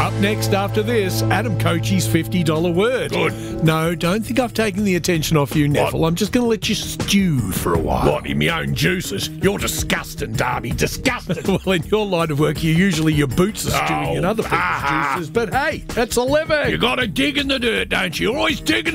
Up next after this, Adam Coachey's $50 word. Good. No, don't think I've taken the attention off you, Neville. I'm just going to let you stew for a while. What, in my own juices? You're disgusting, Darby. Disgusting. Well, in your line of work, usually your boots are stewing in other people's juices. But hey, that's a living. You got to dig in the dirt, don't you? You're always digging